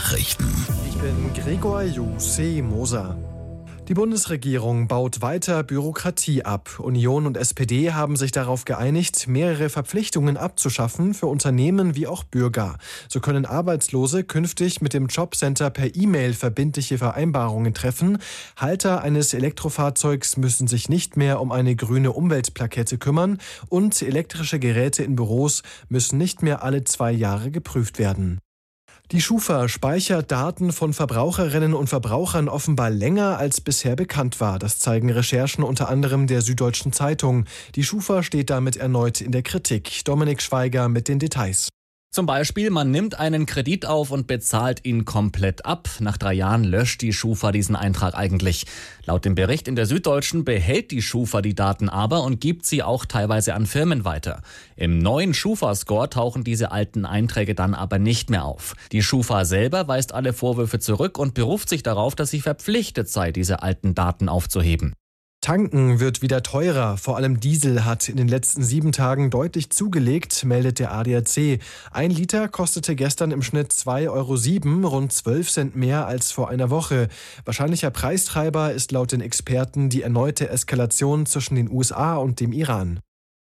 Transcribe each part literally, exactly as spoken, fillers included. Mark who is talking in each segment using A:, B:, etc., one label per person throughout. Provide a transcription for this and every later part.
A: Nachrichten.
B: Ich bin Gregor Jussi Moser. Die Bundesregierung baut weiter Bürokratie ab. Union und S P D haben sich darauf geeinigt, mehrere Verpflichtungen abzuschaffen für Unternehmen wie auch Bürger. So können Arbeitslose künftig mit dem Jobcenter per E-Mail verbindliche Vereinbarungen treffen. Halter eines Elektrofahrzeugs müssen sich nicht mehr um eine grüne Umweltplakette kümmern und elektrische Geräte in Büros müssen nicht mehr alle zwei Jahre geprüft werden. Die Schufa speichert Daten von Verbraucherinnen und Verbrauchern offenbar länger, als bisher bekannt war. Das zeigen Recherchen unter anderem der Süddeutschen Zeitung. Die Schufa steht damit erneut in der Kritik. Dominik Schweiger mit den Details.
C: Zum Beispiel, man nimmt einen Kredit auf und bezahlt ihn komplett ab. Nach drei Jahren löscht die Schufa diesen Eintrag eigentlich. Laut dem Bericht in der Süddeutschen behält die Schufa die Daten aber und gibt sie auch teilweise an Firmen weiter. Im neuen Schufa-Score tauchen diese alten Einträge dann aber nicht mehr auf. Die Schufa selber weist alle Vorwürfe zurück und beruft sich darauf, dass sie verpflichtet sei, diese alten Daten aufzuheben.
B: Tanken wird wieder teurer. Vor allem Diesel hat in den letzten sieben Tagen deutlich zugelegt, meldet der A D A C. Ein Liter kostete gestern im Schnitt zwei Euro sieben, rund zwölf Cent mehr als vor einer Woche. Wahrscheinlicher Preistreiber ist laut den Experten die erneute Eskalation zwischen den U S A und dem Iran.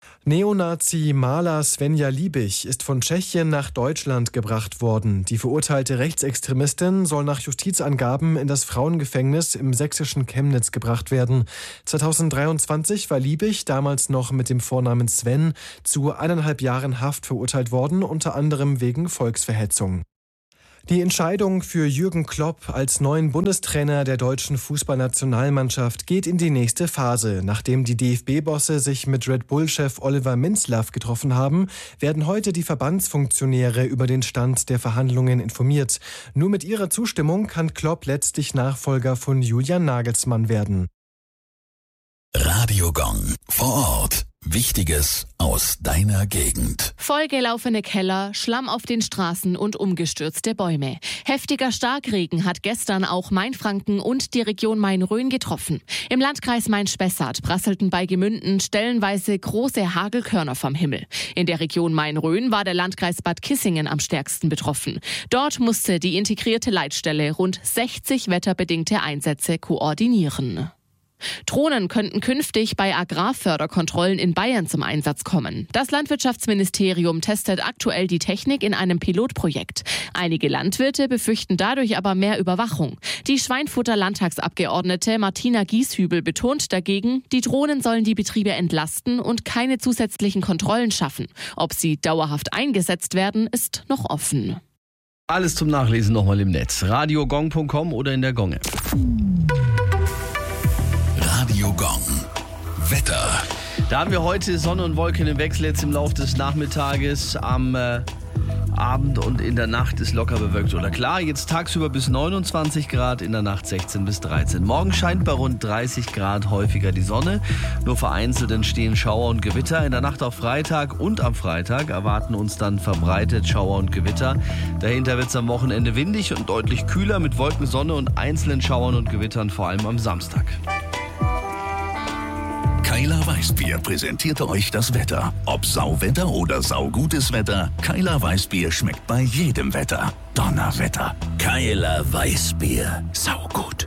B: Neonazi-Maler Svenja Liebig ist von Tschechien nach Deutschland gebracht worden. Die verurteilte Rechtsextremistin soll nach Justizangaben in das Frauengefängnis im sächsischen Chemnitz gebracht werden. zweitausenddreiundzwanzig war Liebig, damals noch mit dem Vornamen Sven, zu eineinhalb Jahren Haft verurteilt worden, unter anderem wegen Volksverhetzung. Die Entscheidung für Jürgen Klopp als neuen Bundestrainer der deutschen Fußballnationalmannschaft geht in die nächste Phase. Nachdem die D F B-Bosse sich mit Red Bull-Chef Oliver Minzlaff getroffen haben, werden heute die Verbandsfunktionäre über den Stand der Verhandlungen informiert. Nur mit ihrer Zustimmung kann Klopp letztlich Nachfolger von Julian Nagelsmann werden.
A: Radio Gong vor Ort. Wichtiges aus deiner Gegend.
D: Vollgelaufene Keller, Schlamm auf den Straßen und umgestürzte Bäume. Heftiger Starkregen hat gestern auch Mainfranken und die Region Main-Rhön getroffen. Im Landkreis Main-Spessart prasselten bei Gemünden stellenweise große Hagelkörner vom Himmel. In der Region Main-Rhön war der Landkreis Bad Kissingen am stärksten betroffen. Dort musste die integrierte Leitstelle rund sechzig wetterbedingte Einsätze koordinieren. Drohnen könnten künftig bei Agrarförderkontrollen in Bayern zum Einsatz kommen. Das Landwirtschaftsministerium testet aktuell die Technik in einem Pilotprojekt. Einige Landwirte befürchten dadurch aber mehr Überwachung. Die Schweinfutter-Landtagsabgeordnete Martina Gieshübel betont dagegen, die Drohnen sollen die Betriebe entlasten und keine zusätzlichen Kontrollen schaffen. Ob sie dauerhaft eingesetzt werden, ist noch offen.
E: Alles zum Nachlesen nochmal im Netz. radiogong punkt com oder in der Gong-App.
A: Radio Gong. Wetter.
E: Da haben wir heute Sonne und Wolken im Wechsel jetzt im Laufe des Nachmittages. Am äh, Abend und in der Nacht ist locker bewölkt oder klar. Jetzt tagsüber bis neunundzwanzig Grad, in der Nacht sechzehn bis dreizehn. Morgen scheint bei rund dreißig Grad häufiger die Sonne. Nur vereinzelt entstehen Schauer und Gewitter. In der Nacht auf Freitag und am Freitag erwarten uns dann verbreitet Schauer und Gewitter. Dahinter wird es am Wochenende windig und deutlich kühler mit Wolken, Sonne und einzelnen Schauern und Gewittern, vor allem am Samstag.
A: Keiler Weißbier präsentierte euch das Wetter. Ob Sauwetter oder saugutes Wetter, Keiler Weißbier schmeckt bei jedem Wetter. Donnerwetter. Keiler Weißbier. Saugut.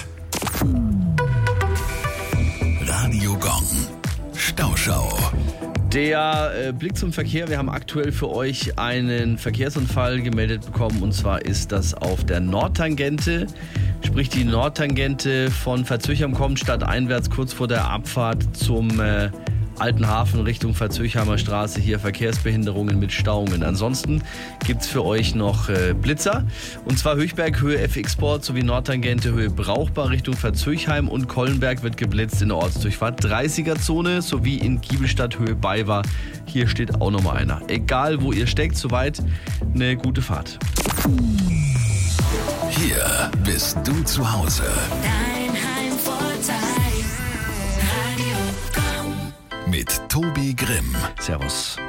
A: Radio Gong. Stauschau.
E: Der äh, Blick zum Verkehr. Wir haben aktuell für euch einen Verkehrsunfall gemeldet bekommen. Und zwar ist das auf der Nordtangente. Sprich die Nordtangente von Verzöchheim kommt stadteinwärts kurz vor der Abfahrt zum äh, Alten Hafen Richtung Verzöchheimer Straße. Hier Verkehrsbehinderungen mit Stauungen. Ansonsten gibt es für euch noch äh, Blitzer. Und zwar Höchberg Höhe F X-Sport sowie Nordtangente Höhe Brauchbar Richtung Verzöchheim und Kollenberg wird geblitzt in der Ortsdurchfahrt dreißiger-Zone sowie in Giebelstadt Höhe Baywa. Hier steht auch nochmal einer. Egal wo ihr steckt, soweit eine gute Fahrt.
A: Hier bist du zu Hause.
F: Dein Heimvorteil. Radio Gong.
A: Mit Tobi Grimm.
E: Servus.